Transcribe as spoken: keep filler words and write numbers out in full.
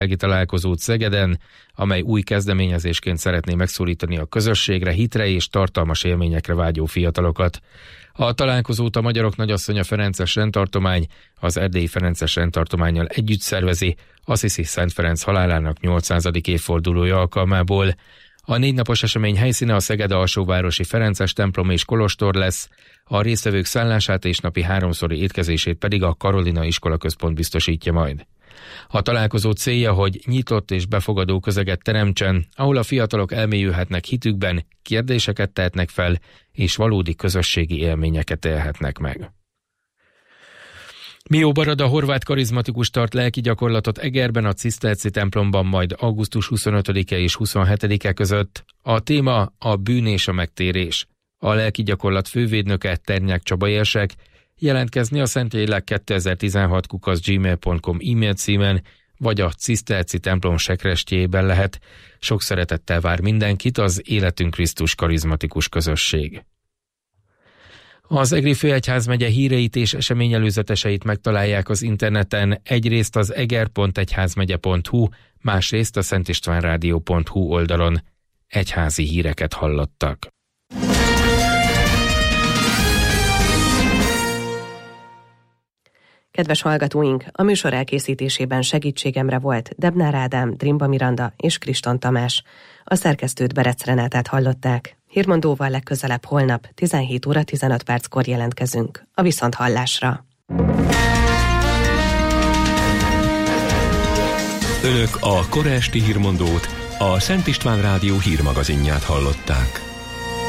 találkozót Szegeden, amely új kezdeményezésként szeretné megszólítani a közösségre, hitre és tartalmas élményekre vágyó fiatalokat. A találkozót a Magyarok Nagyasszonya Ferences rendtartomány az Erdélyi Ferences rendtartománnyal együtt szervezi, Assisi Szent Ferenc halálának nyolcszázadik évfordulója alkalmából. A négy napos esemény helyszíne a Szeged alsóvárosi Ferences templom és kolostor lesz, a résztvevők szállását és napi háromszori étkezését pedig a Karolina Iskolaközpont biztosítja majd. A találkozó célja, hogy nyitott és befogadó közeget teremtsen, ahol a fiatalok elmélyülhetnek hitükben, kérdéseket tehetnek fel, és valódi közösségi élményeket élhetnek meg. Mió Barada horvát karizmatikus tart lelki gyakorlatot Egerben a Ciszterci templomban majd augusztus huszonötödike és huszonhetedike között. A téma a bűn és a megtérés. A lelki gyakorlat fővédnöke Ternyák Csaba érsek jelentkezni a szentlélek kétezer-tizenhat kukac gmail pont com e-mail címen, vagy a Ciszterci templom sekrestjében lehet. Sok szeretettel vár mindenkit az Életünk Krisztus karizmatikus közösség. Az Egri Főegyházmegye híreit és eseményelőzeteseit megtalálják az interneten, egyrészt az eger pont egyházmegye pont hu, másrészt a szentistvánrádió pont hu oldalon. Egyházi híreket hallottak. Kedves hallgatóink, a műsor elkészítésében segítségemre volt Debnár Ádám, Drimba Miranda és Kriston Tamás. A szerkesztőt Berec Renátát hallották. Hírmondóval legközelebb holnap tizenhét óra tizenöt perckor jelentkezünk. A viszonthallásra. Önök a kora esti hírmondót, a Szent István Rádió hírmagazinját hallották.